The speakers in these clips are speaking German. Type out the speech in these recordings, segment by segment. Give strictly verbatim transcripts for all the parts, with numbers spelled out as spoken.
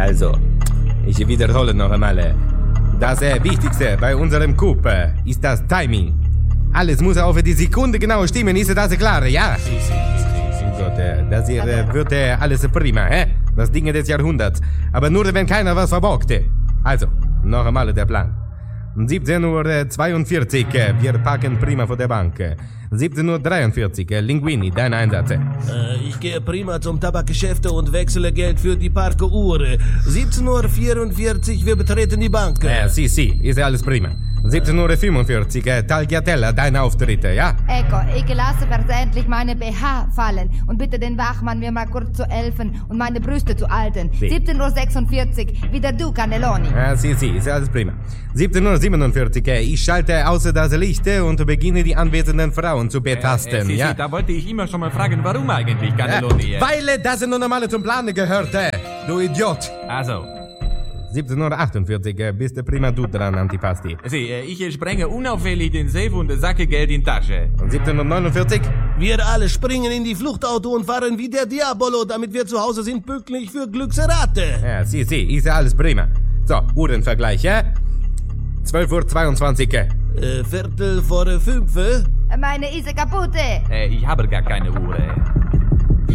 Also, ich wiederhole noch einmal. Das äh, Wichtigste bei unserem Coup äh, ist das Timing. Alles muss auf die Sekunde genau stimmen, ist das klar, ja? Si, si, si, si. Gut, äh, das hier äh, wird äh, alles prima, hä? Das Ding des Jahrhunderts. Aber nur, wenn keiner was verbockt. Also, noch einmal der Plan. siebzehn Uhr zweiundvierzig, äh, wir parken prima vor der Bank. siebzehn Uhr dreiundvierzig, äh, Linguini, dein Einsatz. Äh, ich gehe prima zum Tabakgeschäfte und wechsle Geld für die Parkuhr. siebzehn Uhr vierundvierzig, wir betreten die Bank. Äh, si, si, ist alles prima. siebzehn Uhr fünfundvierzig, äh, Tagliatella, dein Auftritt, ja? Ecco, ich lasse versehentlich meine B H fallen und bitte den Wachmann, mir mal kurz zu helfen und meine Brüste zu halten. Si. siebzehn Uhr sechsundvierzig, wieder du, Cannelloni. Ja, si, si, ist alles prima. siebzehn Uhr siebenundvierzig, äh, ich schalte außer das Licht äh, und beginne die anwesenden Frauen zu betasten, äh, äh, si, ja? si, da wollte ich immer schon mal fragen, warum eigentlich, Cannelloni? Äh, weil äh, das nun einmal zum Plan gehört, äh, du Idiot. Also, siebzehn Uhr achtundvierzig, äh, bist du prima du dran, Antipasti. sieh, äh, ich sprenge unauffällig den Safe und sacke Geld in Tasche. Und siebzehn Uhr neunundvierzig? Wir alle springen in die Fluchtauto und fahren wie der Diabolo, damit wir zu Hause sind, pünktlich für Glückserate. Ja, si, si, ist ja alles prima. So, Uhrenvergleich, ja? zwölf Uhr zweiundzwanzig, äh. Äh, Viertel vor fünf. äh? Meine ist kaputt. Äh, ich habe gar keine Uhr. Äh.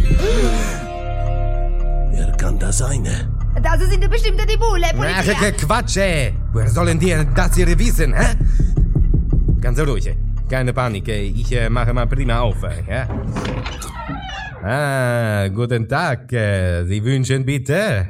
Wer kann das sein? äh? Das sind bestimmt die Bulle, Ach, Polizia. äh, Quatsch, äh. Woher sollen die das hier wissen, hä? Ganz ruhig, äh. Keine Panik, äh. Ich äh, mache mal prima auf, äh, ja? Ah, guten Tag, äh. Sie wünschen bitte?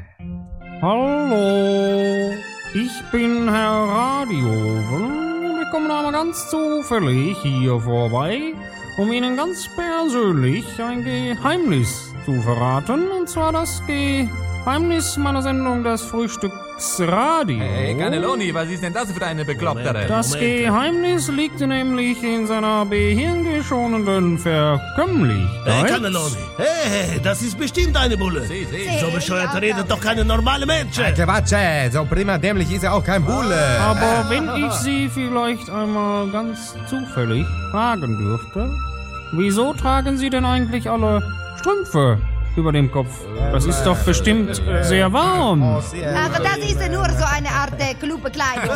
Hallo, ich bin Herr Radioven und ich komme da mal ganz zufällig hier vorbei, um Ihnen ganz persönlich ein Geheimnis zu verraten, und zwar das Geheimnis meiner Sendung, das Frühstücksradio. Hey, Cannelloni, was ist denn das für eine Beklopptere? Das Moment. Geheimnis liegt nämlich in seiner behirngeschonenden Verkömmlichkeit. Hey, Cannelloni. Hey, hey, das ist bestimmt eine Bulle. Si, si. So bescheuert redet doch keine normale Mensch. Äh, Quatsch, äh. So prima dämlich ist er auch kein Bulle. Aber wenn ich Sie vielleicht einmal ganz zufällig fragen dürfte, wieso tragen Sie denn eigentlich alle Strümpfe über dem Kopf? Das ist doch bestimmt sehr warm. Ach, das ist nur so eine Art äh, Klubekleidung.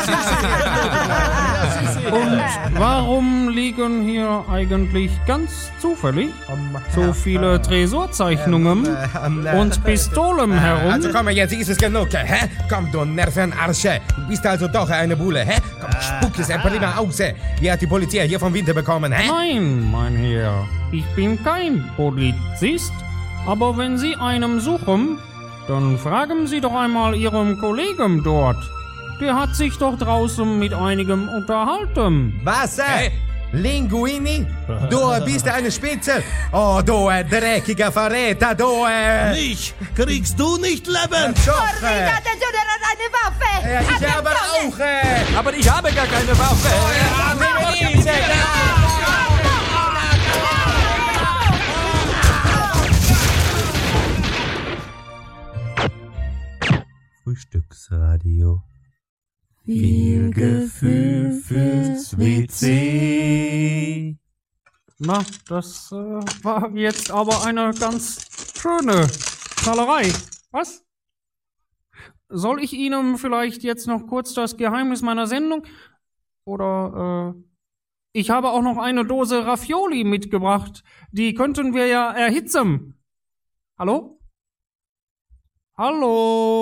Und warum liegen hier eigentlich ganz zufällig so viele Tresorzeichnungen und Pistolen herum? Also komm, jetzt ist es genug, hä? Komm, du Nervenarsche. Du bist also doch eine Bulle, hä? Komm, spuck es prima aus. Wie hat die Polizei hier vom Winter bekommen, hä? Nein, mein Herr, ich bin kein Polizist. Aber wenn Sie einen suchen, dann fragen Sie doch einmal Ihrem Kollegen dort. Der hat sich doch draußen mit einigem unterhalten. Was? Äh? Linguini? Du bist eine Spitzel. Oh, du äh, dreckiger Verräter, du äh... Mich kriegst du nicht leben. Doch, Porrida, äh. attenzione, er hat eine Waffe. Ja, ich aber auch, äh... Aber ich habe gar keine Waffe. Frühstücksradio. Viel Gefühl fürs W C. Na, das äh, war jetzt aber eine ganz schöne Knallerei. Was? Soll ich Ihnen vielleicht jetzt noch kurz das Geheimnis meiner Sendung? Oder, äh, ich habe auch noch eine Dose Raffioli mitgebracht. Die könnten wir ja erhitzen. Hallo? Hallo?